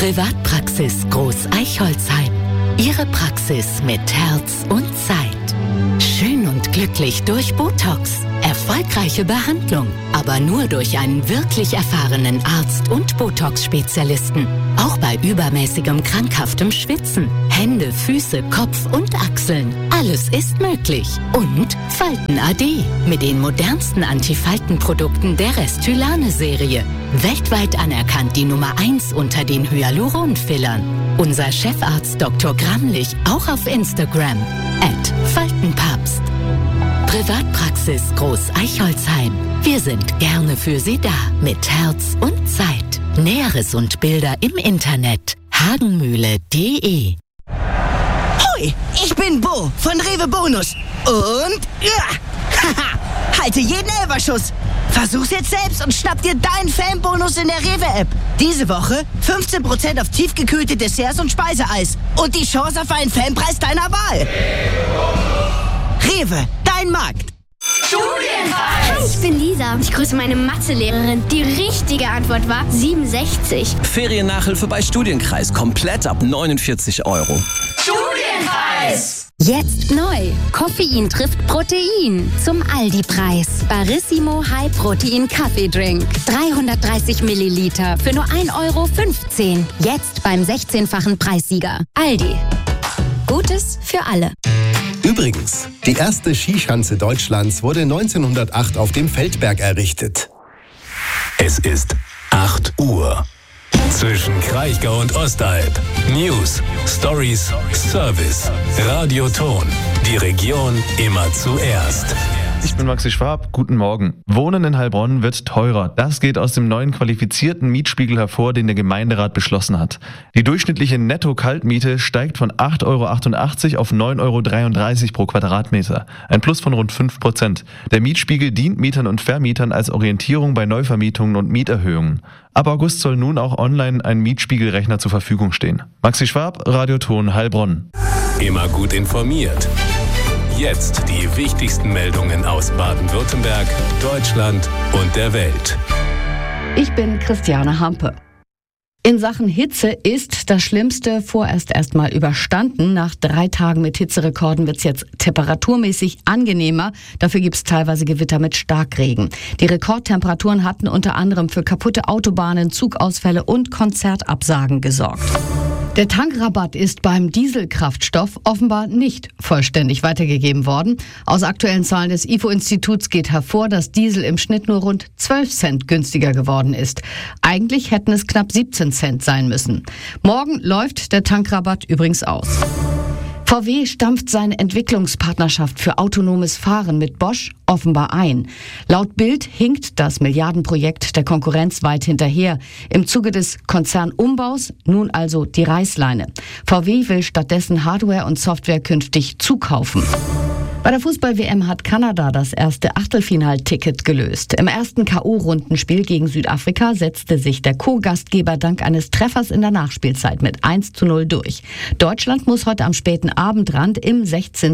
Privatpraxis Groß-Eichholzheim. Ihre Praxis mit Herz und Zeit. Schön und glücklich durch Botox. Erfolgreiche Behandlung, aber nur durch einen wirklich erfahrenen Arzt und Botox-Spezialisten. Auch bei übermäßigem krankhaftem Schwitzen. Hände, Füße, Kopf und Achseln. Alles ist möglich. Und Falten AD mit den modernsten Antifaltenprodukten der Restylane-Serie. Weltweit anerkannt die Nummer 1 unter den Hyaluron-Fillern. Unser Chefarzt Dr. Gramlich auch auf Instagram @Faltenpapst. Privatpraxis Groß-Eichholzheim. Wir sind gerne für Sie da mit Herz und Zeit. Näheres und Bilder im Internet hagenmühle.de. Hoi, ich bin Bo von Rewe Bonus. Und halte jeden Elferschuss. Versuch's jetzt selbst und schnapp dir deinen Fanbonus in der Rewe-App. Diese Woche 15% auf tiefgekühlte Desserts und Speiseeis. Und die Chance auf einen Fanpreis deiner Wahl. Rewe, dein Markt. Studienreis! Hi, ich bin Lisa. Ich grüße meine Mathelehrerin. Die richtige Antwort war 67. Feriennachhilfe bei Studienkreis. Komplett ab 49 €. Studienreis! Jetzt neu. Koffein trifft Protein. Zum Aldi-Preis. Barissimo High Protein Kaffeedrink. 330 Milliliter für nur 1,15 €. Jetzt beim 16-fachen Preissieger. Aldi. Gutes für alle. Übrigens, die erste Skischanze Deutschlands wurde 1908 auf dem Feldberg errichtet. Es ist 8 Uhr. Zwischen Kraichgau und Ostalb. News, Stories, Service. Radio Ton. Die Region immer zuerst. Ich bin Maxi Schwab, guten Morgen. Wohnen in Heilbronn wird teurer. Das geht aus dem neuen qualifizierten Mietspiegel hervor, den der Gemeinderat beschlossen hat. Die durchschnittliche Netto-Kaltmiete steigt von 8,88 € auf 9,33 € pro Quadratmeter. Ein Plus von rund 5%. Der Mietspiegel dient Mietern und Vermietern als Orientierung bei Neuvermietungen und Mieterhöhungen. Ab August soll nun auch online ein Mietspiegelrechner zur Verfügung stehen. Maxi Schwab, Radio Ton, Heilbronn. Immer gut informiert. Jetzt die wichtigsten Meldungen aus Baden-Württemberg, Deutschland und der Welt. Ich bin Christiane Hampe. In Sachen Hitze ist das Schlimmste vorerst erstmal überstanden. Nach 3 Tagen mit Hitzerekorden wird es jetzt temperaturmäßig angenehmer. Dafür gibt es teilweise Gewitter mit Starkregen. Die Rekordtemperaturen hatten unter anderem für kaputte Autobahnen, Zugausfälle und Konzertabsagen gesorgt. Der Tankrabatt ist beim Dieselkraftstoff offenbar nicht vollständig weitergegeben worden. Aus aktuellen Zahlen des IFO-Instituts geht hervor, dass Diesel im Schnitt nur rund 12 Cent günstiger geworden ist. Eigentlich hätten es knapp 17 Cent sein müssen. Morgen läuft der Tankrabatt übrigens aus. VW stampft seine Entwicklungspartnerschaft für autonomes Fahren mit Bosch offenbar ein. Laut Bild hinkt das Milliardenprojekt der Konkurrenz weit hinterher. Im Zuge des Konzernumbaus nun also die Reißleine. VW will stattdessen Hardware und Software künftig zukaufen. Bei der Fußball-WM hat Kanada das erste Achtelfinalticket gelöst. Im ersten K.O.-Rundenspiel gegen Südafrika setzte sich der Co-Gastgeber dank eines Treffers in der Nachspielzeit mit 1:0 durch. Deutschland muss heute am späten Abendrand im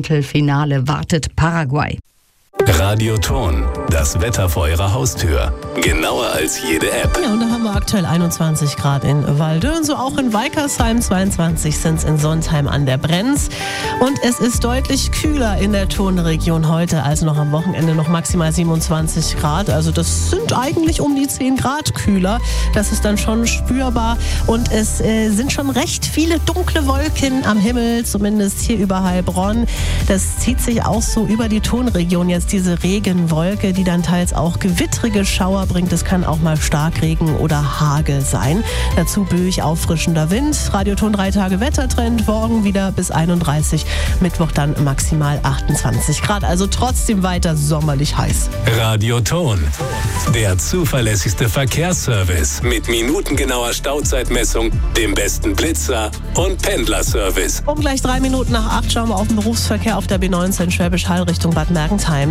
16. wartet Paraguay. Radio Ton, das Wetter vor Ihrer Haustür. Genauer als jede App. Ja, und da haben wir aktuell 21 Grad in Waldön, so auch in Weikersheim, 22 sind es in Sontheim an der Brenz. Und es ist deutlich kühler in der Tonregion heute, also noch am Wochenende noch maximal 27 Grad. Also das sind eigentlich um die 10 Grad kühler. Das ist dann schon spürbar. Und es sind schon recht viele dunkle Wolken am Himmel, zumindest hier über Heilbronn. Das zieht sich auch so über die Tonregion jetzt, diese Regenwolke, die dann teils auch gewittrige Schauer bringt. Es kann auch mal Starkregen oder Hagel sein. Dazu böig auffrischender Wind. Radioton 3 Tage Wettertrend. Morgen wieder bis 31. Mittwoch dann maximal 28 Grad. Also trotzdem weiter sommerlich heiß. Radioton, der zuverlässigste Verkehrsservice mit minutengenauer Stauzeitmessung, dem besten Blitzer und Pendlerservice. Um gleich 3 Minuten nach 8 schauen wir auf den Berufsverkehr auf der B19 Schwäbisch Hall Richtung Bad Mergentheim.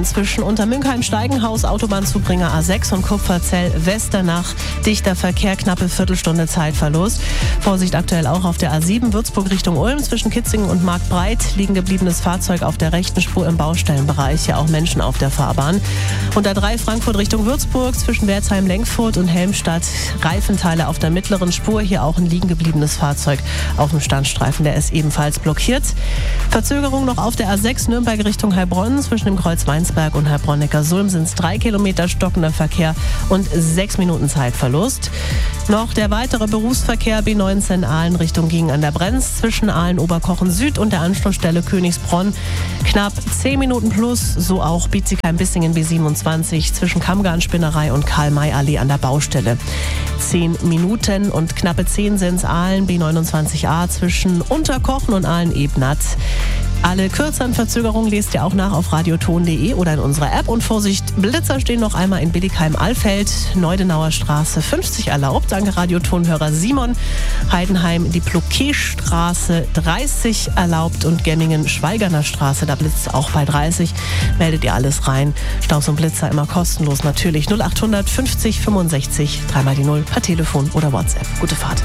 zwischen Untermünkheim-Steigenhaus, Autobahnzubringer A6 und Kupferzell-Westernach. Dichter Verkehr, knappe Viertelstunde Zeitverlust. Vorsicht aktuell auch auf der A7 Würzburg Richtung Ulm. Zwischen Kitzingen und Marktbreit liegen gebliebenes Fahrzeug auf der rechten Spur im Baustellenbereich. Hier auch Menschen auf der Fahrbahn. Und A3 Frankfurt Richtung Würzburg. Zwischen Wertheim-Lenkfurt und Helmstadt Reifenteile auf der mittleren Spur. Hier auch ein liegen gebliebenes Fahrzeug auf dem Standstreifen. Der ist ebenfalls blockiert. Verzögerung noch auf der A6 Nürnberg Richtung Heilbronn. Zwischen dem Kreuz Weinsberg und Heilbronn-Neckarsulm sind es 3 Kilometer stockender Verkehr und 6 Minuten Zeitverlust. Noch der weitere Berufsverkehr B19 Aalen Richtung Giengen an der Brenz. Zwischen Aalen-Oberkochen Süd und der Anschlussstelle Königsbronn. Knapp 10 Minuten plus. So auch Bietigheim-Bissingen B27 zwischen Kammgarn-Spinnerei und Karl-May-Allee an der Baustelle. 10 Minuten und knappe 10 sind es Aalen B29a zwischen Unterkochen und Aalen-Ebnat. Alle kürzeren Verzögerungen lest ihr auch nach auf radioton.de oder in unserer App. Und Vorsicht, Blitzer stehen noch einmal in Billigheim-Allfeld, Neudenauer Straße 50 erlaubt. Danke Radiotonhörer Simon. Heidenheim die Ploquet-Straße 30 erlaubt und Gemmingen-Schweigerner Straße, da blitzt auch bei 30. Meldet ihr alles rein. Staus und Blitzer immer kostenlos natürlich. 0800 50 65 3 die 0 per Telefon oder WhatsApp. Gute Fahrt.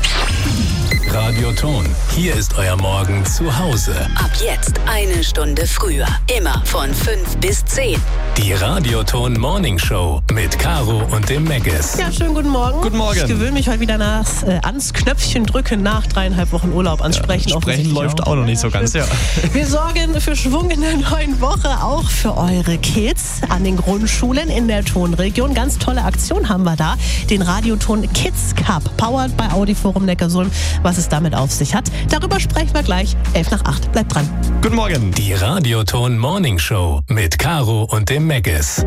Radioton, hier ist euer Morgen zu Hause. Ab jetzt eine Stunde früher. Immer von 5 bis 10. Die Radioton Morning Show mit Caro und dem Megas. Ja, schönen guten Morgen. Guten Morgen. Ich gewöhne mich heute wieder ans Knöpfchen drücken nach 3,5 Wochen Urlaub, ans Sprechen. Sprechen läuft auch noch nicht so ganz, ja. Wir sorgen für Schwung in der neuen Woche, auch für eure Kids an den Grundschulen in der Tonregion. Ganz tolle Aktion haben wir da. Den Radioton Kids Cup, powered by Audiforum Neckarsulm. Was es damit auf sich hat, darüber sprechen wir gleich. 7:55. Bleibt dran. Guten Morgen. Die Radioton Morning Show mit Caro und dem Megas.